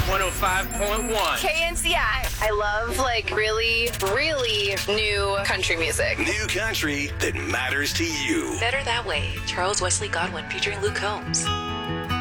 105.1. KNCI. I love really, really new country music. New country that matters to you. Better That Way, Charles Wesley Godwin featuring Luke Combs.